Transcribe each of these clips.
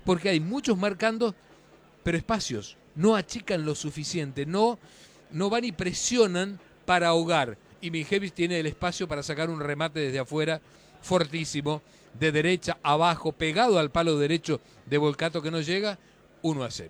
porque hay muchos marcando, pero espacios, no achican lo suficiente, no van y presionan para ahogar. Y Mijevich tiene el espacio para sacar un remate desde afuera, fortísimo, de derecha, abajo, pegado al palo derecho de Volcato que no llega, 1-0.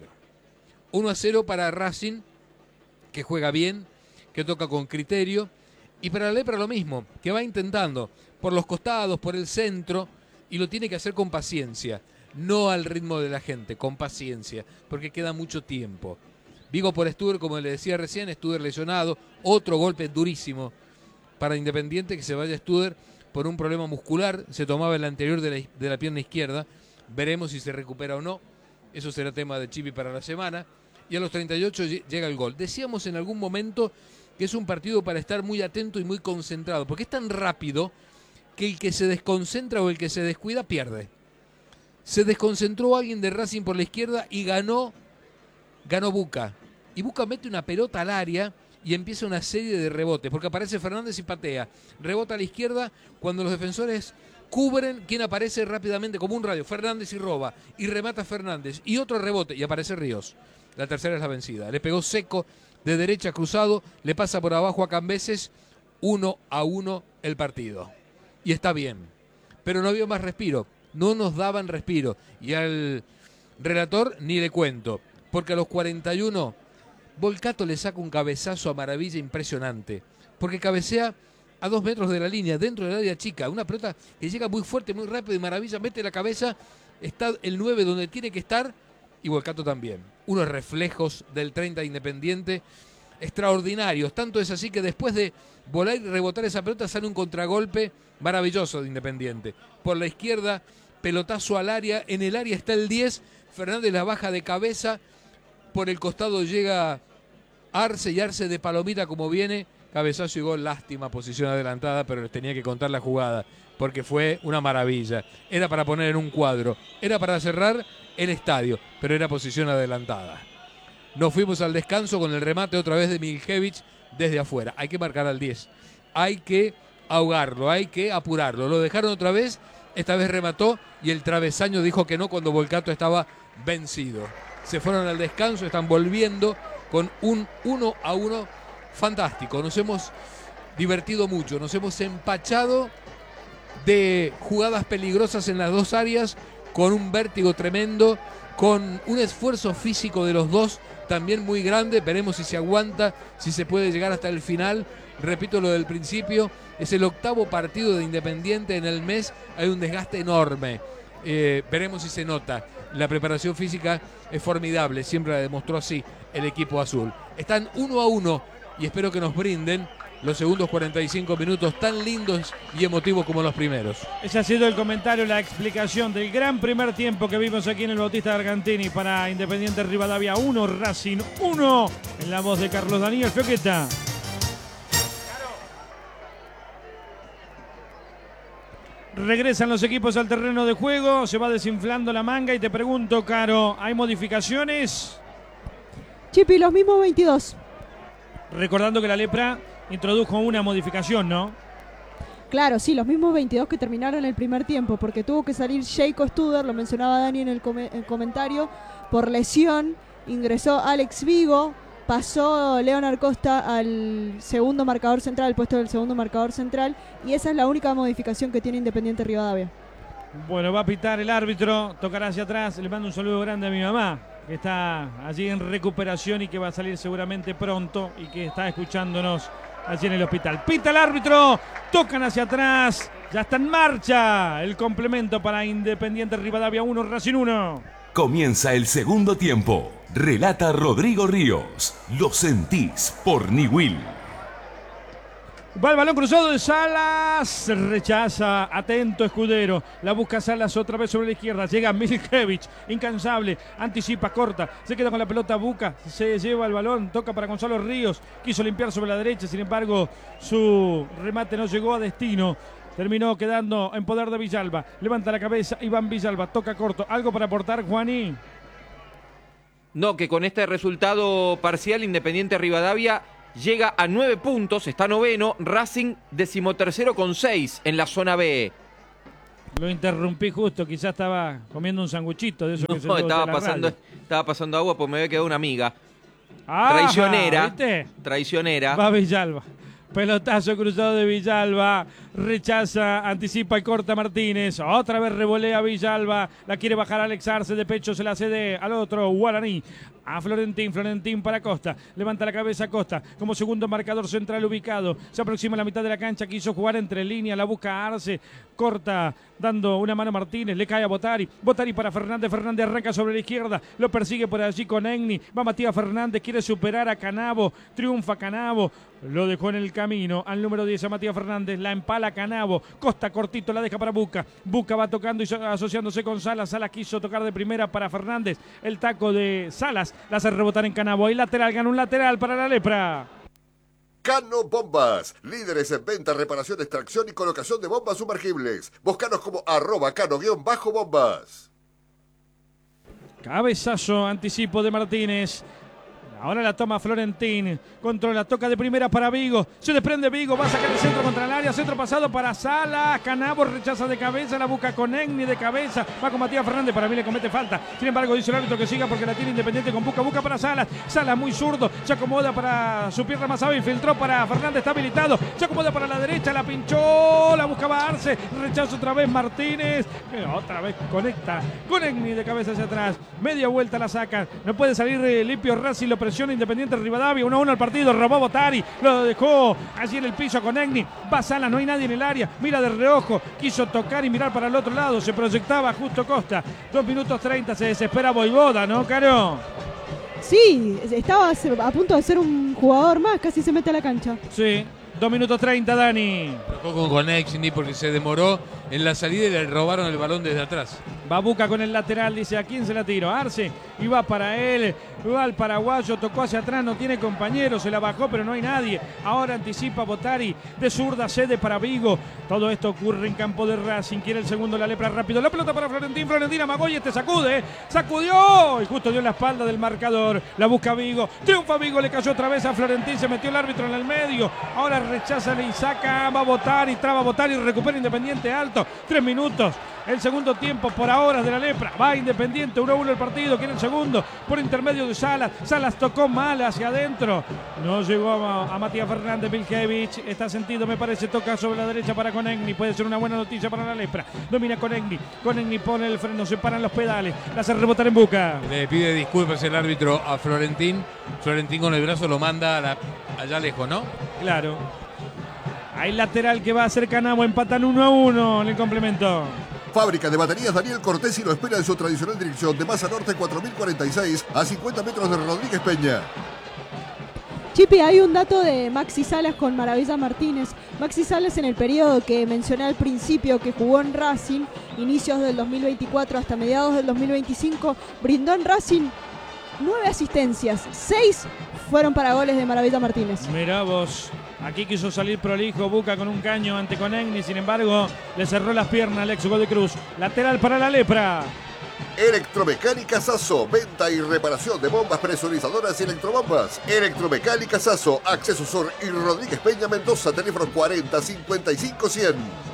1-0 para Racing, que juega bien, que toca con criterio, y para la Lepra lo mismo, que va intentando por los costados, por el centro, y lo tiene que hacer con paciencia, no al ritmo de la gente, con paciencia, porque queda mucho tiempo. Vigo por Studer, como le decía recién, Studer lesionado, otro golpe durísimo para Independiente, que se vaya Studer por un problema muscular, se tomaba el anterior de la pierna izquierda, veremos si se recupera o no, eso será tema de Chipi para la semana, y a los 38 llega el gol. Decíamos en algún momento que es un partido para estar muy atento y muy concentrado, porque es tan rápido que el que se desconcentra o el que se descuida pierde. Se desconcentró alguien de Racing por la izquierda y ganó Buca. Y Buca mete una pelota al área y empieza una serie de rebotes, porque aparece Fernández y patea. Rebota a la izquierda cuando los defensores cubren, quien aparece rápidamente como un radio. Fernández y roba. Y remata Fernández. Y otro rebote y aparece Ríos. La tercera es la vencida. Le pegó seco de derecha cruzado, le pasa por abajo a Cambeses, 1-1 el partido. Y está bien. Pero no había más respiro. No nos daban respiro. Y al relator ni le cuento. Porque a los 41, Volcato le saca un cabezazo a Maravilla impresionante. Porque cabecea a 2 metros de la línea, dentro del área chica. Una pelota que llega muy fuerte, muy rápido. Y Maravilla mete la cabeza. Está el 9 donde tiene que estar. Y Volcato también. Unos reflejos del 30 Independiente extraordinarios. Tanto es así que después de volar y rebotar esa pelota sale un contragolpe maravilloso de Independiente. Por la izquierda, pelotazo al área. En el área está el 10. Fernández la baja de cabeza. Por el costado llega Arce y Arce de palomita como viene. Cabezazo y gol. Lástima, posición adelantada, pero les tenía que contar la jugada porque fue una maravilla. Era para poner en un cuadro. Era para cerrar el estadio, pero era posición adelantada. Nos fuimos al descanso con el remate otra vez de Mijevich desde afuera. Hay que marcar al 10. Hay que ahogarlo, hay que apurarlo. Lo dejaron otra vez, esta vez remató y el travesaño dijo que no cuando Volcato estaba vencido. Se fueron al descanso, están volviendo con un 1-1 fantástico. Nos hemos divertido mucho, nos hemos empachado de jugadas peligrosas en las dos áreas, con un vértigo tremendo, con un esfuerzo físico de los dos también muy grande. Veremos si se aguanta, si se puede llegar hasta el final. Repito lo del principio, es el 8º partido de Independiente en el mes, hay un desgaste enorme. Veremos si se nota. La preparación física es formidable, siempre la demostró así el equipo azul. Están 1-1 y espero que nos brinden los segundos 45 minutos tan lindos y emotivos como los primeros. Ese ha sido el comentario, la explicación del gran primer tiempo que vimos aquí en el Bautista de Argantini para Independiente Rivadavia 1, Racing 1, en la voz de Carlos Daniel Fioqueta. Regresan los equipos al terreno de juego, se va desinflando la manga y te pregunto, Caro, ¿hay modificaciones? Chipi, los mismos 22. Recordando que la Lepra introdujo una modificación, ¿no? Claro, sí, los mismos 22 que terminaron el primer tiempo, porque tuvo que salir Jacob Studer, lo mencionaba Dani en el comentario, por lesión. Ingresó Alex Vigo, pasó Leonard Costa al segundo marcador central, al puesto del segundo marcador central, y esa es la única modificación que tiene Independiente Rivadavia. Bueno, va a pitar el árbitro, tocará hacia atrás. Le mando un saludo grande a mi mamá, que está allí en recuperación y que va a salir seguramente pronto y que está escuchándonos allí en el hospital. Pita el árbitro, tocan hacia atrás, ya está en marcha el complemento para Independiente Rivadavia 1, Racing 1. Comienza el segundo tiempo. Relata Rodrigo Ríos. Lo sentís por Niwil. Va el balón cruzado de Salas, rechaza, atento Escudero, la busca Salas otra vez sobre la izquierda, llega Mijevich, incansable, anticipa, corta, se queda con la pelota Buca, se lleva el balón, toca para Gonzalo Ríos, quiso limpiar sobre la derecha, sin embargo su remate no llegó a destino. Terminó quedando en poder de Villalba, levanta la cabeza Iván Villalba, toca corto, ¿algo para aportar, Juaní? No, que con este resultado parcial Independiente Rivadavia llega a 9 puntos, está noveno, Racing 13º con 6 en la zona B. Lo interrumpí justo, quizás estaba comiendo un sanguchito de eso que se No, luego estaba de la radio. pasando agua porque me había quedado una amiga. Ajá, Traicionera. ¿viste? Traicionera. Va Villalba. Pelotazo cruzado de Villalba. Rechaza, anticipa y corta Martínez. Otra vez revolea Villalba. La quiere bajar Alex Arce. De pecho se la cede al otro Guaraní. A Florentín. Florentín para Costa. Levanta la cabeza Costa. Como segundo marcador central ubicado. Se aproxima a la mitad de la cancha. Quiso jugar entre líneas. La busca Arce. Corta. Dando una mano a Martínez. Le cae a Botari. Botari para Fernández. Fernández arranca sobre la izquierda. Lo persigue por allí con Egni. Va Matías Fernández. Quiere superar a Canavo. Triunfa Canavo. Lo dejó en el camino al número 10 a Matías Fernández. La empala Canavo. Costa cortito. La deja para Buca. Buca va tocando y asociándose con Salas. Salas quiso tocar de primera para Fernández. El taco de Salas. La hace rebotar en Canavo. Ahí lateral. Gana un lateral para la Lepra. Cano Bombas, líderes en venta, reparación, extracción y colocación de bombas sumergibles. Búscanos como @cano_bombas. Cabezazo, anticipo de Martínez. Ahora la toma Florentín. Controla, toca de primera para Vigo. Se desprende Vigo, va a sacar el centro contra el área. Centro pasado para Sala. Canavo rechaza de cabeza, la busca con Egni de cabeza. Va con Matías Fernández, para mí le comete falta. Sin embargo, dice el árbitro que siga porque la tiene Independiente con Buca. Buca para Salas. Salas muy zurdo. Se acomoda para su pierna más hábil. Filtró para Fernández, está habilitado. Se acomoda para la derecha, la pinchó. La buscaba Arce. Rechaza otra vez Martínez. Otra vez conecta con Egni de cabeza hacia atrás. Media vuelta la saca. No puede salir limpio Racing. Lo presiona Independiente Rivadavia. 1-1 al partido. Robó Botari. Lo dejó allí en el piso con Egni. Va Sala. No hay nadie en el área. Mira de reojo. Quiso tocar y mirar para el otro lado. Se proyectaba justo Costa. 2 minutos 30. Se desespera Voivoda, ¿no, Caro? Sí, estaba a punto de ser un jugador más. Casi se mete a la cancha. Sí. 2 minutos 30, Dani. Tocó con Exni porque se demoró en la salida y le robaron el balón desde atrás. Va Buca con el lateral, dice, ¿a quién se la tiro? Arce, y va para él, va al paraguayo, tocó hacia atrás, no tiene compañero, se la bajó, pero no hay nadie. Ahora anticipa Botari, de zurda, cede para Vigo. Todo esto ocurre en campo de Racing, quiere el segundo la Lepra rápido. La pelota para Florentín, Florentín amagó y este sacude, sacudió, y justo dio en la espalda del marcador. La busca Vigo, triunfa Vigo, le cayó otra vez a Florentín, se metió el árbitro en el medio. Ahora rechaza y saca, va Botari, traba Botari, recupera Independiente alto. 3 minutos. El segundo tiempo por ahora de la Lepra. Va Independiente, 1-1 el partido. Quiere el segundo por intermedio de Salas. Salas tocó mal hacia adentro. No llegó a Matías Fernández. Viljevic está sentido, me parece. Toca sobre la derecha para Conegni. Puede ser una buena noticia para la Lepra. Domina Conegni. Conegni pone el freno, se paran los pedales. La hace rebotar en Buca. Le pide disculpas el árbitro a Florentín. Florentín con el brazo lo manda allá lejos, ¿no? Claro. Hay lateral que va a hacer Canamo. Empatan 1-1 en el complemento. Fábrica de baterías Daniel Cortés y lo espera en su tradicional dirección de Maza Norte 4046 a 50 metros de Rodríguez Peña. Chipi, hay un dato de Maxi Salas con Maravilla Martínez. Maxi Salas en el periodo que mencioné al principio que jugó en Racing, inicios del 2024 hasta mediados del 2025, brindó en Racing 9 asistencias, 6 fueron para goles de Maravilla Martínez. Mirá vos. Aquí quiso salir prolijo Buca con un caño ante Conegni, sin embargo le cerró las piernas Alex Godecruz. Lateral para la Lepra. Electromecánica Sasso, venta y reparación de bombas presurizadoras y electrobombas. Electromecánica Sasso, Acceso Sur y Rodríguez Peña Mendoza, teléfono 40 55 100.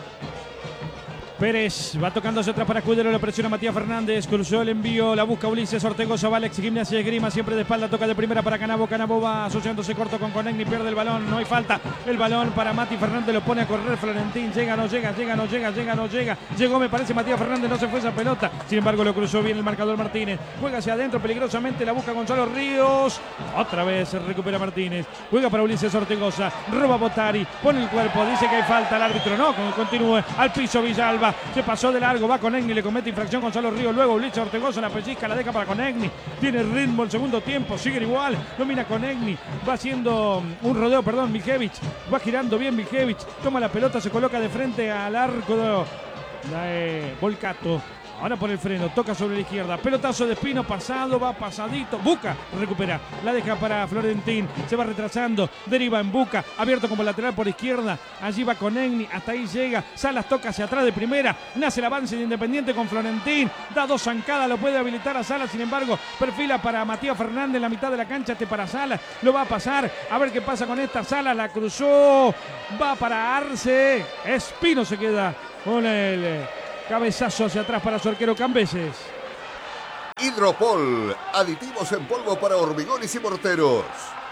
Pérez va tocando hacia atrás para Escudero, lo presiona Matías Fernández, cruzó el envío, la busca Ulises Ortegoza, va Alex Gimnasia de Grima, siempre de espalda, toca de primera para Canavo, Canavo va asociándose corto con Conegni, pierde el balón, no hay falta, el balón para Mati Fernández, lo pone a correr Florentín, llega, no llega, llegó me parece Matías Fernández, no se fue esa pelota, sin embargo lo cruzó bien el marcador Martínez, juega hacia adentro peligrosamente, la busca Gonzalo Ríos, otra vez se recupera Martínez, juega para Ulises Ortegoza, roba Botari, pone el cuerpo, dice que hay falta, el árbitro no, continúe, al piso Villalba, se pasó de largo, va Conegni, le comete infracción Gonzalo Ríos, luego Ulises Ortegoza la pellizca, la deja para Conegni, tiene ritmo el segundo tiempo, siguen igual, domina Conegni, va haciendo un rodeo, Miljevic, va girando bien Miljevic, toma la pelota, se coloca de frente al arco de Volcato. Ahora por el freno, toca sobre la izquierda, pelotazo de Espino, pasado, va pasadito, Buca recupera, la deja para Florentín, se va retrasando, deriva en Buca, abierto como lateral por izquierda, allí va Conegni, hasta ahí llega, Salas toca hacia atrás de primera, nace el avance de Independiente con Florentín, da 2 zancadas, lo puede habilitar a Salas, sin embargo, perfila para Matías Fernández en la mitad de la cancha, para Salas, lo va a pasar, a ver qué pasa con esta, Salas la cruzó, va para Arce, Espino se queda con el Cabezazo hacia atrás para su arquero Cambeses. Hidropol, aditivos en polvo para hormigones y morteros.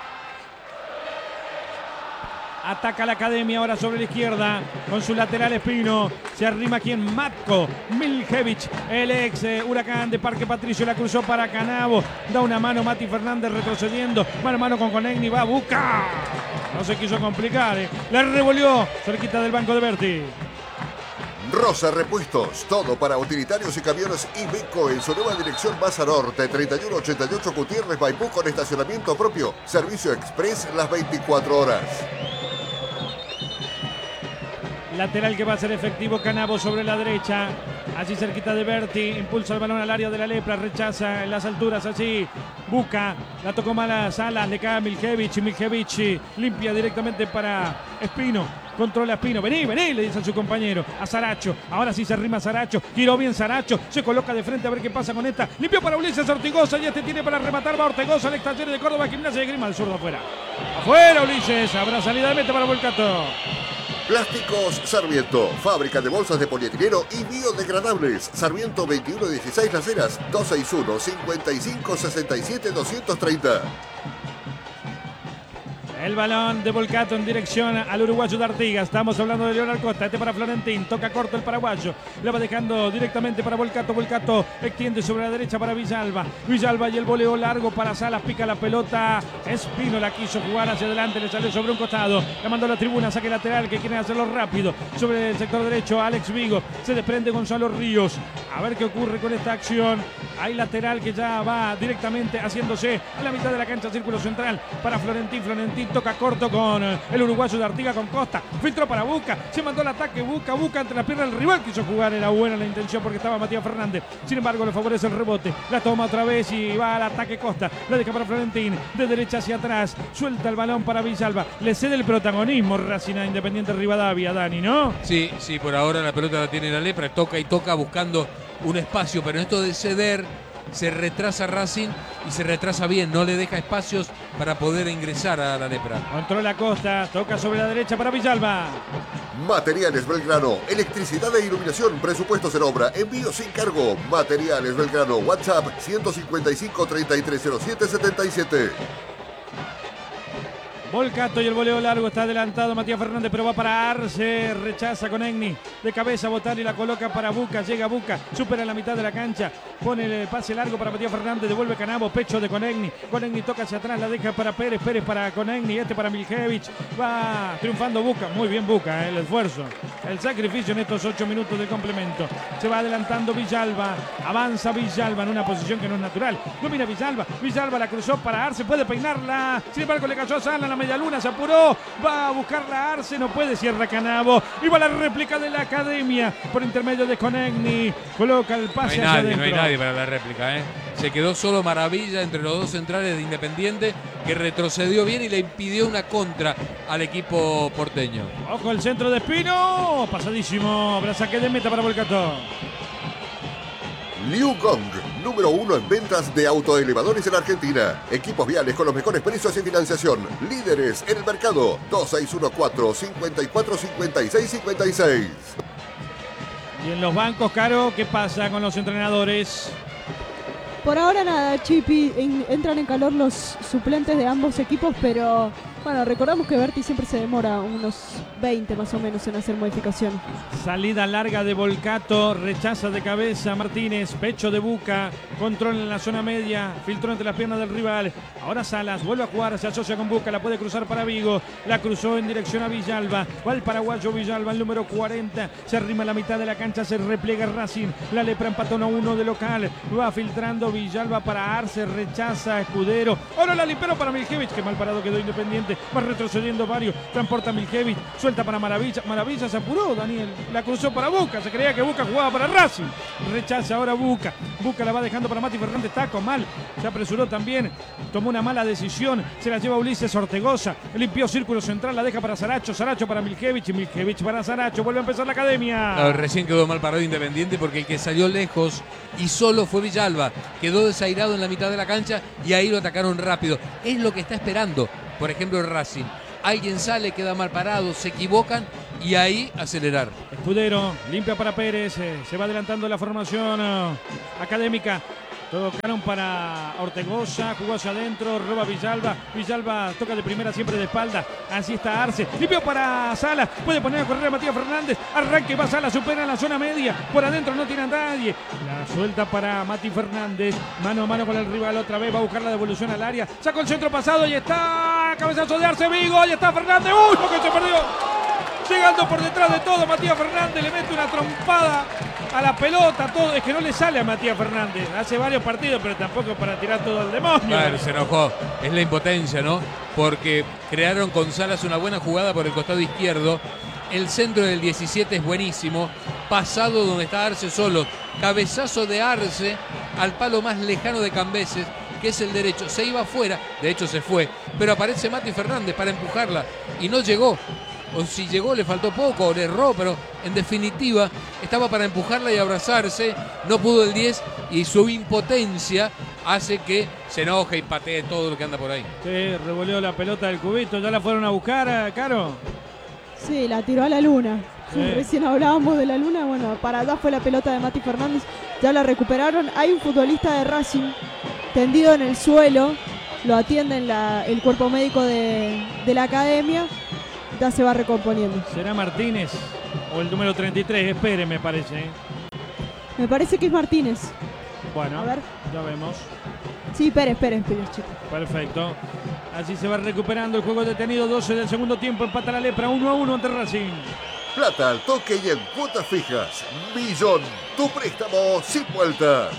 Ataca la academia ahora sobre la izquierda con su lateral Espino. Se arrima quien Matko Miljevic, el ex Huracán de Parque Patricio. La cruzó para Canavo. Da una mano Mati Fernández retrocediendo. Mano a mano con Conegni. Va a buscar. No se quiso complicar. La revolvió cerquita del banco de Berti. Rosa Repuestos, todo para utilitarios y camiones Iveco en su nueva dirección Baza Norte, 3188 Gutiérrez Maipú con estacionamiento propio. Servicio express las 24 horas. Lateral que va a ser efectivo, Canavo sobre la derecha. Allí cerquita de Berti, impulsa el balón al área de la Lepra, rechaza en las alturas allí. Busca, la tocó mal a Salas, le cae a Miljevic. Miljevic limpia directamente para Espino. Controla Espino, vení, le dice a su compañero, a Saracho. Ahora sí se arrima Saracho, giró bien Saracho, se coloca de frente a ver qué pasa con esta. Limpió para Ulises Ortigosa y este tiene para rematar, va Ortigosa, el ex Talleres de Córdoba, Gimnasia de Grima, el zurdo afuera. Afuera Ulises, habrá salida de meta para Volcato. Plásticos Sarmiento, fábrica de bolsas de polietileno y biodegradables. Sarmiento 2116 Las Heras, 261-5567-230. El balón de Volcato en dirección al uruguayo de Artigas. Estamos hablando de Leonardo Costa. Este para Florentín. Toca corto el paraguayo. Le va dejando directamente para Volcato. Volcato extiende sobre la derecha para Villalba. Villalba y el voleo largo para Salas. Pica la pelota. Espino la quiso jugar hacia adelante. Le salió sobre un costado. La mandó a la tribuna. Saque lateral que quieren hacerlo rápido. Sobre el sector derecho. Alex Vigo. Se desprende Gonzalo Ríos. A ver qué ocurre con esta acción. Hay lateral que ya va directamente haciéndose a la mitad de la cancha. Círculo central para Florentín. Florentín toca corto con el uruguayo de Artigas con Costa. Filtró para Buca. Se mandó el ataque. Buca entre las piernas del rival. Quiso jugar. Era buena la intención porque estaba Matías Fernández. Sin embargo, le favorece el rebote. La toma otra vez y va al ataque Costa. La deja para Florentín. De derecha hacia atrás. Suelta el balón para Villalba. Le cede el protagonismo Racing a Independiente Rivadavia, Dani, ¿no? Sí, por ahora la pelota la tiene la Lepra. Toca y toca buscando un espacio. Pero en esto de ceder, se retrasa Racing y se retrasa bien, no le deja espacios para poder ingresar a la Lepra. Controla Costa, toca sobre la derecha para Villalba. Materiales Belgrano, electricidad e iluminación, presupuestos en obra, envío sin cargo. Materiales Belgrano, WhatsApp 155-3307-77. Volcato y el voleo largo, está adelantado Matías Fernández, pero va para Arce, rechaza con Egni, de cabeza Botani la coloca para Buca, llega Buca, supera la mitad de la cancha, pone el pase largo para Matías Fernández, devuelve Canavo, pecho de Conegni toca hacia atrás, la deja para Pérez para Conegni, este para Miljevic, va triunfando Buca, muy bien Buca, el esfuerzo, el sacrificio en estos 8 minutos de complemento, se va adelantando Villalba, avanza Villalba en una posición que no es natural, domina Villalba la cruzó para Arce, puede peinarla, sin embargo le cayó a Sala, la media luna, se apuró, va a buscar la Arce, no puede, cierra Canavo, y va la réplica de la academia por intermedio de Conegni, coloca el pase hacia adentro. No hay nadie para la réplica, se quedó solo Maravilla entre los dos centrales de Independiente, que retrocedió bien y le impidió una contra al equipo porteño. Ojo el centro de Espino, pasadísimo, habrá saque de meta para Volcato. Liu Gong, número 1 en ventas de autoelevadores en Argentina. Equipos viales con los mejores precios y financiación. Líderes en el mercado. 2614-545656. Y en los bancos, Caro, ¿qué pasa con los entrenadores? Por ahora nada, Chipi, entran en calor los suplentes de ambos equipos, pero bueno, recordamos que Berti siempre se demora unos 20 más o menos en hacer modificaciones. Salida larga de Volcato, rechaza de cabeza Martínez, pecho de Buca, control en la zona media, filtró entre las piernas del rival. Ahora Salas vuelve a jugar, se asocia con Buca, la puede cruzar para Vigo, la cruzó en dirección a Villalba, va el paraguayo Villalba, el número 40, se arrima a la mitad de la cancha, se repliega Racing, la Lepra empató 1-1 de local, va filtrando Villalba para Arce, rechaza Escudero, ahora la limpió para Miljevic, que mal parado quedó Independiente, va retrocediendo varios, transporta Miljevic, suelta para Maravilla, Maravilla se apuró, Daniel, la cruzó para Buca, se creía que Buca jugaba para Racing, rechaza ahora Buca, Buca la va dejando para Mati Fernández, taco mal, se apresuró también, tomó una mala decisión, se la lleva Ulises Ortegoza, limpió círculo central, la deja para Saracho, Saracho para Miljevic y Miljevic para Saracho, vuelve a empezar la academia. Claro, recién quedó mal parado Independiente porque el que salió lejos y solo fue Villalba, quedó desairado en la mitad de la cancha y ahí lo atacaron rápido, es lo que está esperando, por ejemplo, Racing. Alguien sale, queda mal parado, se equivocan y ahí acelerar. Escudero, limpia para Pérez, se va adelantando la formación académica. Tocaron para Ortegoza, jugó hacia adentro, roba Villalba. Villalba toca de primera, siempre de espalda. Así está Arce. Limpio para Salas. Puede poner a correr a Matías Fernández. Arranque, va Salas, supera en la zona media. Por adentro no tiene a nadie. La suelta para Mati Fernández. Mano a mano con el rival otra vez. Va a buscar la devolución al área. Sacó el centro pasado y está. Cabezazo de Arce, Vigo. Ahí está Fernández. ¡Uy! Lo que se perdió. Llegando por detrás de todo, Matías Fernández le mete una trompada a la pelota, todo. Es que no le sale a Matías Fernández. Hace varios partidos, pero tampoco para tirar todo al demonio. Claro, se enojó. Es la impotencia, ¿no? Porque crearon con Salas una buena jugada por el costado izquierdo. El centro del 17 es buenísimo. Pasado donde está Arce solo. Cabezazo de Arce al palo más lejano de Cambeses, que es el derecho. Se iba afuera, de hecho se fue. Pero aparece Mati Fernández para empujarla y no llegó. O si llegó le faltó poco, o le erró, pero en definitiva estaba para empujarla y abrazarse, no pudo el 10 y su impotencia hace que se enoje y patee todo lo que anda por ahí. Sí, revolvió la pelota del cubito, ya la fueron a buscar, Caro. Sí, la tiró a la luna. Sí. Recién hablábamos de la luna, bueno, para allá fue la pelota de Mati Fernández, ya la recuperaron. Hay un futbolista de Racing tendido en el suelo, lo atiende el cuerpo médico de la academia. Ya se va recomponiendo. ¿Será Martínez o el número 33? Espere, me parece. Me parece que es Martínez. Bueno, a ver. Ya vemos. Sí, Pérez, chicos. Perfecto. Así se va recuperando el juego detenido. 12 del segundo tiempo. Empata la Lepra 1-1 ante Racing. Plata al toque y en cuotas fijas. Millón, tu préstamo sin vueltas.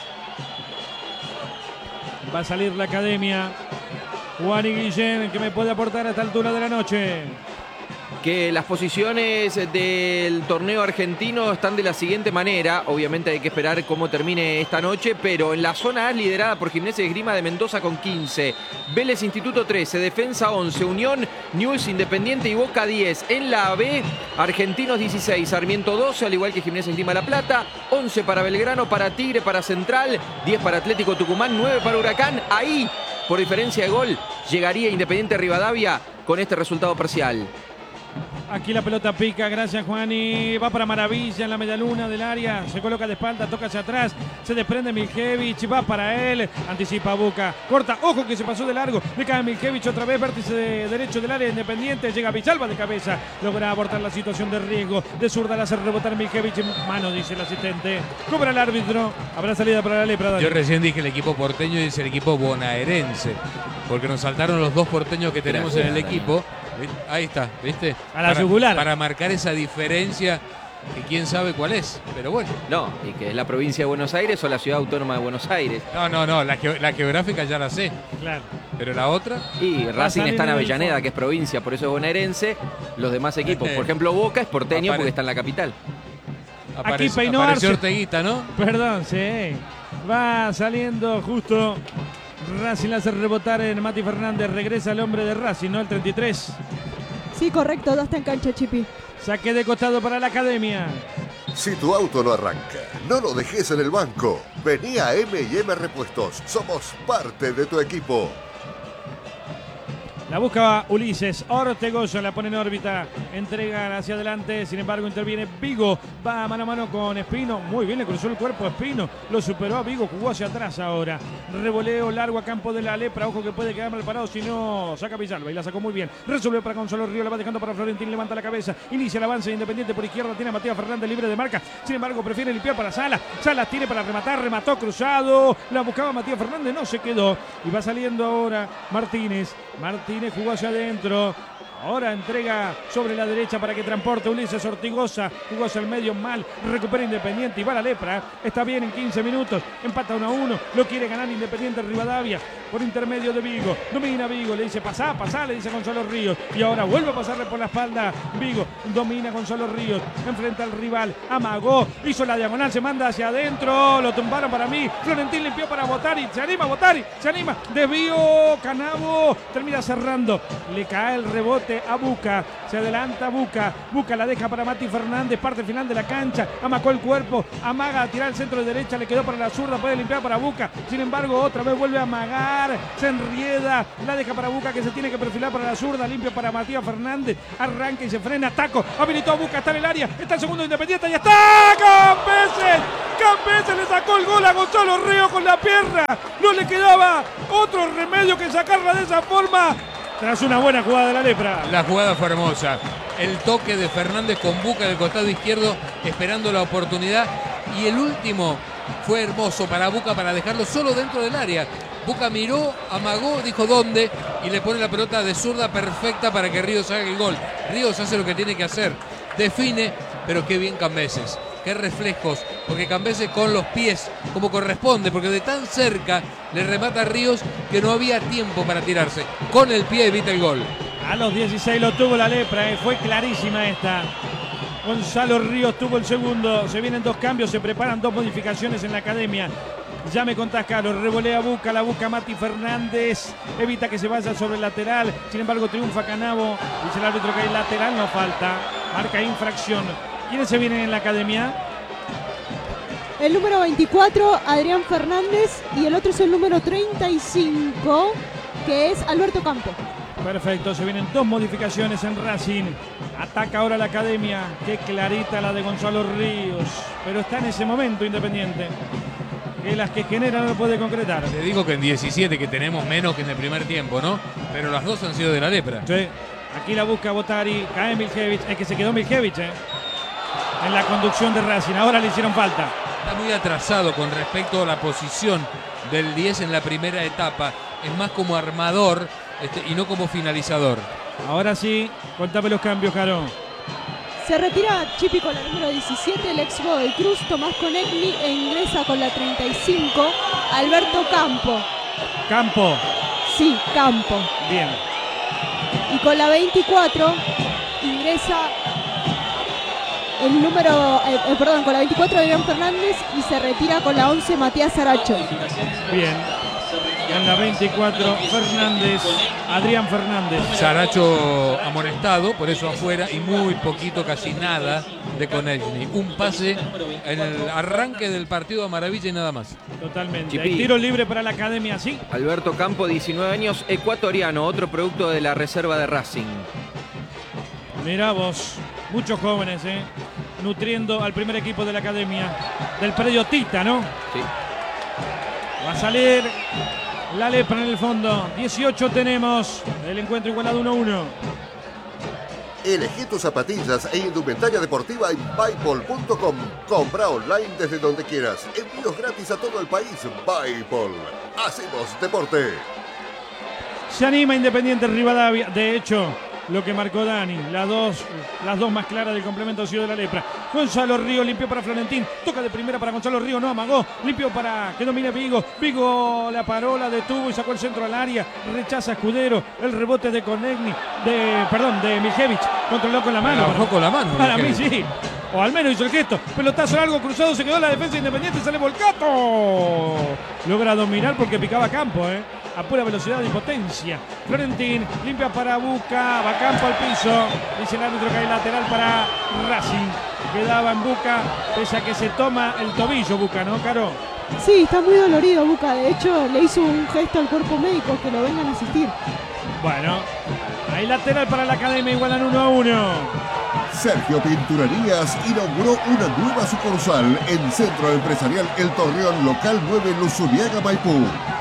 Va a salir la academia. Juan y Guillén, que me puede aportar a esta altura de la noche. Que las posiciones del torneo argentino están de la siguiente manera. Obviamente hay que esperar cómo termine esta noche, pero en la zona A liderada por Gimnasia y Esgrima de Mendoza con 15. Vélez Instituto 13, Defensa 11, Unión, Newell's, Independiente y Boca 10. En la B, Argentinos 16, Sarmiento 12, al igual que Gimnasia y Esgrima La Plata. 11 para Belgrano, para Tigre, para Central. 10 para Atlético Tucumán, 9 para Huracán. Ahí, por diferencia de gol, llegaría Independiente Rivadavia con este resultado parcial. Aquí la pelota pica, gracias Juani. Va para Maravilla en la medialuna del área. Se coloca de espalda, toca hacia atrás. Se desprende Miljevich, va para él. Anticipa Boca, corta, ojo que se pasó de largo. Le cae Miljevich otra vez, vértice de derecho del área Independiente. Llega Villalba de cabeza. Logra abortar la situación de riesgo. De zurda la hace rebotar Miljevich. Mano, dice el asistente. Cobra el árbitro. Habrá salida para la Lepra. Yo recién dije el equipo porteño y es el equipo bonaerense. Porque nos saltaron los dos porteños que tenemos en el equipo. Ahí está, ¿viste? A la yugular. Para marcar esa diferencia que quién sabe cuál es, pero bueno. No, y que es la provincia de Buenos Aires o la ciudad autónoma de Buenos Aires. No, la geográfica ya la sé. Claro. Pero la otra. Y Racing está en Avellaneda, que es provincia, por eso es bonaerense. Los demás equipos, por ejemplo, Boca es porteño porque está en la capital. Aquí peinó apareció Arce. Orteguita, ¿no? Perdón, sí. Va saliendo justo. Racing la hace rebotar en Mati Fernández. Regresa el hombre de Racing, ¿no? El 33. Sí, correcto, ya está en cancha, Chipi. Saque de costado para la academia. Si tu auto no arranca, no lo dejes en el banco. Vení a M&M Repuestos. Somos parte de tu equipo. La busca Ulises, Ortegoza la pone en órbita, entrega hacia adelante, sin embargo interviene Vigo, va mano a mano con Espino, muy bien, le cruzó el cuerpo a Espino, lo superó a Vigo, jugó hacia atrás ahora, revoleo largo a campo de la Lepra, ojo que puede quedar mal parado si no saca Villalba y la sacó muy bien, resolvió para Gonzalo Río, la va dejando para Florentín, levanta la cabeza, inicia el avance Independiente por izquierda, tiene a Matías Fernández libre de marca, sin embargo prefiere limpiar para Salas, Salas tiene para rematar, remató cruzado, la buscaba Matías Fernández, no se quedó y va saliendo ahora Martínez jugó hacia adentro. Ahora entrega sobre la derecha para que transporte Ulises Ortigoza. Jugó hacia el medio mal. Recupera Independiente y va la Lepra. Está bien en 15 minutos. Empata 1-1. Lo quiere ganar Independiente Rivadavia por intermedio de Vigo. Domina Vigo. Le dice pasá, le dice Gonzalo Ríos. Y ahora vuelve a pasarle por la espalda. Vigo domina Gonzalo Ríos. Enfrenta al rival. Amagó. Hizo la diagonal. Se manda hacia adentro. Lo tumbaron para mí. Florentín limpió para Botari. Se anima Botari. Se anima. Desvío. Canavo. Termina cerrando. Le cae el rebote mete a Buca, se adelanta Buca, Buca la deja para Mati Fernández, parte final de la cancha, amacó el cuerpo, amaga a tirar el centro de derecha, le quedó para la zurda, puede limpiar para Buca, sin embargo otra vez vuelve a amagar, se enrieda, la deja para Buca que se tiene que perfilar para la zurda, limpia para Matías Fernández, arranca y se frena, taco, habilitó a Buca, está en el área, está el segundo Independiente, ya está, Cambeses le sacó el gol a Gonzalo Ríos con la pierna, no le quedaba otro remedio que sacarla de esa forma, tras una buena jugada de la Lepra. La jugada fue hermosa, el toque de Fernández con Buca del costado izquierdo esperando la oportunidad, y el último fue hermoso para Buca para dejarlo solo dentro del área. Buca miró, amagó, dijo dónde y le pone la pelota de zurda perfecta para que Ríos haga el gol. Ríos hace lo que tiene que hacer, define, pero qué bien Cambeses, qué reflejos, porque Cambeses con los pies como corresponde, porque de tan cerca le remata a Ríos que no había tiempo para tirarse, con el pie evita el gol. A los 16 lo tuvo la Lepra, fue clarísima esta. Gonzalo Ríos tuvo el segundo, se vienen dos cambios, se preparan dos modificaciones en la academia. Ya me contás, Carlos, revolea Buca, la busca Mati Fernández, evita que se vaya sobre el lateral, sin embargo triunfa Canavo, dice el árbitro que hay lateral, no falta, marca infracción. ¿Quiénes se vienen en la academia? El número 24, Adrián Fernández, y el otro es el número 35, que es Alberto Campo. Perfecto, se vienen dos modificaciones en Racing. Ataca ahora la academia, qué clarita la de Gonzalo Ríos, pero está en ese momento Independiente, que las que genera no lo puede concretar. Te digo que en 17 que tenemos menos que en el primer tiempo, ¿no? Pero las dos han sido de la Lepra. Sí, aquí la busca Botari, cae Miljevic, es que se quedó Miljevic, en la conducción de Racing, ahora le hicieron falta. Está muy atrasado con respecto a la posición del 10 en la primera etapa, es más como armador y no como finalizador. Ahora sí, contame los cambios, Caro. Se retira Chipi con la número 17, el ex Godoy Cruz, Tomás Conegni, e ingresa con la 35, Alberto Campo. Campo. Sí, Campo. Bien. Y con la 24 ingresa el número, con la 24 Adrián Fernández, y se retira con la 11 Matías Saracho. Bien. En la 24 Fernández, Adrián Fernández. Saracho amonestado, por eso afuera, y muy poquito, casi nada de Konechny. Un pase en el arranque del partido a maravilla y nada más. Totalmente. Chipi. Hay tiro libre para la academia, sí. Alberto Campo, 19 años, ecuatoriano, otro producto de la reserva de Racing. Mirá vos, muchos jóvenes, nutriendo al primer equipo de la academia, del predio Tita, ¿no? Sí. Va a salir la Lepra en el fondo. 18 tenemos. El encuentro igualado 1-1. Elegí tus zapatillas e indumentaria deportiva en Buypol.com. Compra online desde donde quieras. Envíos gratis a todo el país. Buypol. Hacemos deporte. Se anima Independiente Rivadavia. De hecho, lo que marcó Dani, las dos más claras del complemento ha sido de la Lepra. Gonzalo Ríos limpió para Florentín, toca de primera para Gonzalo Ríos, no amagó, limpió para que domine Vigo, Vigo la paró, la detuvo y sacó el centro al área, rechaza Escudero, el rebote de Konechny, de Miljevic, controló con la mano. Trabajó con la mano. Para mí sí, o al menos hizo el gesto, pelotazo largo cruzado, se quedó la defensa Independiente, sale Volcato, logra dominar porque picaba Campo, a pura velocidad y potencia. Florentín limpia para Buca, va Campo al piso, dice el árbitro que hay lateral para Racing. Quedaba en Buca, pese a que se toma el tobillo Buca, ¿no, Caro? Sí, está muy dolorido Buca, de hecho le hizo un gesto al cuerpo médico que lo vengan a asistir. Bueno, hay lateral para la academia, igualan 1-1. Sergio Pinturerías inauguró una nueva sucursal en Centro Empresarial El Torreón, local 9, Luzuriaga, Maipú.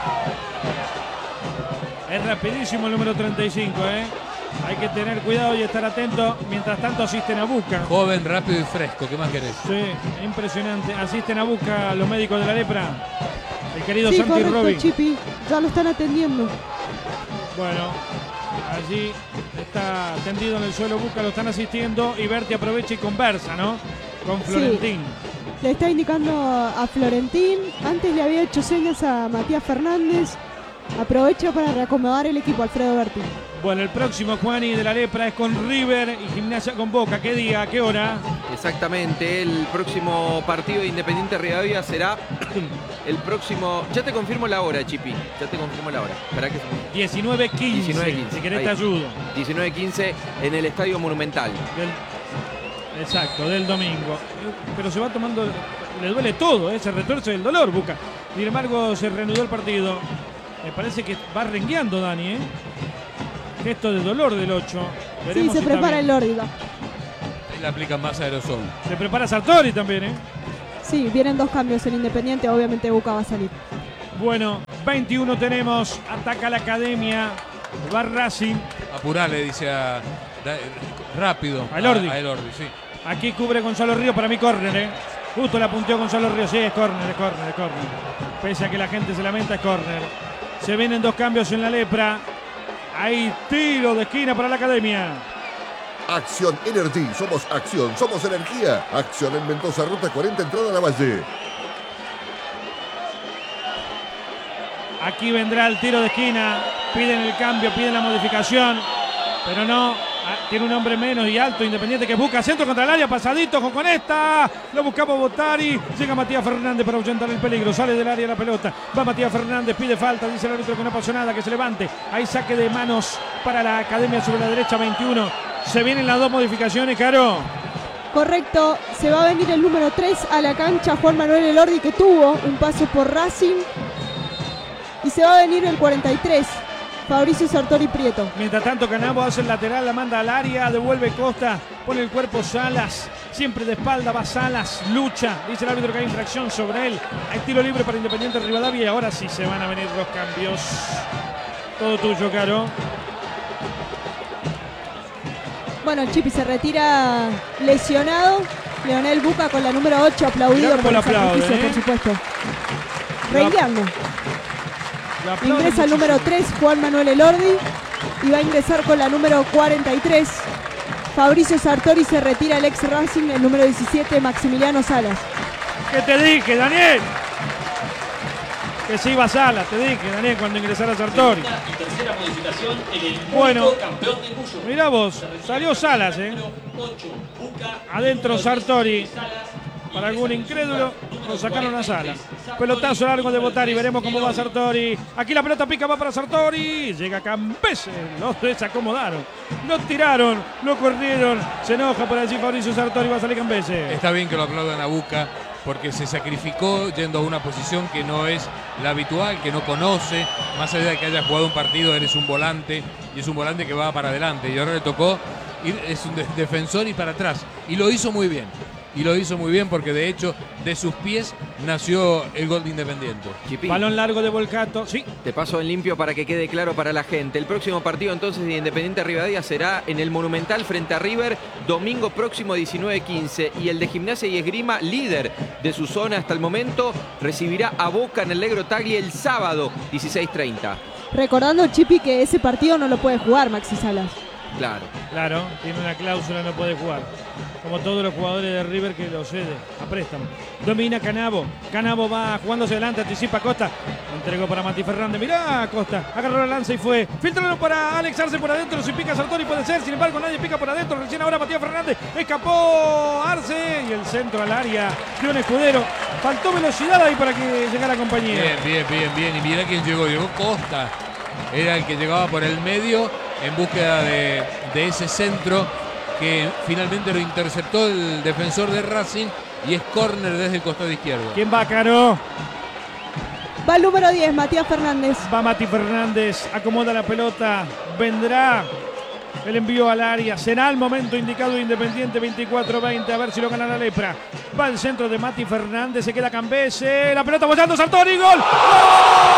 Es rapidísimo el número 35, Hay que tener cuidado y estar atento. Mientras tanto asisten a Buca. Joven, rápido y fresco, ¿qué más querés? Sí, impresionante. Asisten a Buca los médicos de la Lepra. El querido Sí, Santi correcto, Robi. Chipi, ya lo están atendiendo. Bueno, allí está tendido en el suelo Buca, lo están asistiendo y Berti aprovecha y conversa, ¿no? Con Florentín. Sí, le está indicando a Florentín. Antes le había hecho señas a Matías Fernández. Aprovecho para reacomodar el equipo, Alfredo Berti. Bueno, el próximo, Juani, de la Lepra es con River y Gimnasia con Boca. ¿Qué día? ¿A qué hora? Exactamente, el próximo partido de Independiente Rivadavia será el próximo... Ya te confirmo la hora, Chipi. Ya te confirmo la hora. Esperá que... 19:15. 19:15. Si querés Ahí. te ayudo. 19:15 en el Estadio Monumental. Exacto, del domingo. Pero se va tomando... Le duele todo, se retuerce el dolor, Boca. Sin embargo, se reanudó el partido. Me parece que va rengueando Dani, Gesto de dolor del 8. Sí, se prepara el Lordi. Le aplican más aerosol. Se prepara Sartori también, Sí, vienen 2 cambios en Independiente. Obviamente Boca va a salir. Bueno, 21 tenemos. Ataca la Academia. Va Racing. Apurale, dice rápido. A Elordi. A Elordi, sí. Aquí cubre Gonzalo Ríos, para mí córner, Justo la punteó Gonzalo Ríos, sí, es córner. Pese a que la gente se lamenta, es córner. Se vienen 2 cambios en la Lepra. Hay tiro de esquina para la Academia. Acción Energy, somos acción, somos energía. Acción en Mendoza, ruta 40, entrada a la Valle. Aquí vendrá el tiro de esquina. Piden el cambio, piden la modificación. Pero no, tiene un hombre menos y alto, Independiente, que busca centro contra el área, pasadito con esta. Lo buscamos Botari. Llega Matías Fernández para ahuyentar el peligro. Sale del área la pelota. Va Matías Fernández, pide falta. Dice el árbitro que no pasó nada, que se levante. Hay saque de manos para la Academia sobre la derecha, 21. Se vienen las 2 modificaciones, Caro. Correcto, se va a venir el número 3 a la cancha, Juan Manuel Elordi, que tuvo un paso por Racing. Y se va a venir el 43, Fabricio Sartori Prieto. Mientras tanto, Canabo hace el lateral, la manda al área, devuelve Costa, pone el cuerpo Salas, siempre de espalda va Salas, lucha, dice el árbitro que hay infracción sobre él. Hay tiro libre para Independiente Rivadavia y ahora sí se van a venir los cambios. Todo tuyo, Caro. Bueno, el Chipi se retira lesionado. Leonel Buca con la número 8, aplaudido por el sacrificio, por supuesto. Rengueando. Ingresa el número 3, Juan Manuel Elordi. Y va a ingresar con la número 43, Fabricio Sartori. Se retira el ex Racing, el número 17, Maximiliano Salas. ¿Qué te dije, Daniel? Que se iba a Salas, te dije, Daniel, cuando ingresara Sartori. Y tercera modificación en el Bueno, campeón de Cuyo. mirá vos, salió Salas, Adentro Sartori. Para algún incrédulo, lo sacaron a Salas. Pelotazo largo de Botari, veremos cómo va Sartori. Aquí la pelota pica, va para Sartori. Llega Campese, los desacomodaron. Lo tiraron, lo corrieron. Se enoja por allí Fabricio Sartori, va a salir Campese. Está bien que lo aplaudan a Buca, porque se sacrificó yendo a una posición que no es la habitual, que no conoce. Más allá de que haya jugado un partido, eres un volante, y es un volante que va para adelante. Y ahora le tocó ir, es un defensor y para atrás. Y lo hizo muy bien. Y lo hizo muy bien porque de hecho de sus pies nació el gol de Independiente. Chipi, Balón largo de Volcato, sí. te paso en limpio para que quede claro para la gente. El próximo partido entonces de Independiente Rivadavia será en el Monumental frente a River, domingo próximo 19:15. Y el de Gimnasia y Esgrima, líder de su zona hasta el momento, recibirá a Boca en el Negro Tagli el sábado 16:30. Recordando, Chipi, que ese partido no lo puede jugar Maxi Salas. Claro, Tiene una cláusula, no puede jugar. Como todos los jugadores de River que lo cede a préstamo. Domina Canabo. Canabo va jugándose adelante, anticipa Costa. Entregó para Mati Fernández. Mirá Costa. Agarró la lanza y fue. Filtralo para Alex Arce por adentro. Si pica Sartori puede ser. Sin embargo, nadie pica por adentro. Recién ahora Matías Fernández. Escapó Arce. Y el centro al área de un Escudero. Faltó velocidad ahí para que llegara la compañía. Bien. Y mira quién llegó. Llegó Costa. Era el que llegaba por el medio en búsqueda de ese centro que finalmente lo interceptó el defensor de Racing y es córner desde el costado izquierdo. ¿Quién va, Caro? Va el número 10, Matías Fernández. Va Mati Fernández, acomoda la pelota, vendrá el envío al área, será el momento indicado Independiente 24-20, a ver si lo gana la Lepra. Va el centro de Mati Fernández, se queda Campese, la pelota bollando, Sartori, ¡gol! ¡Gol!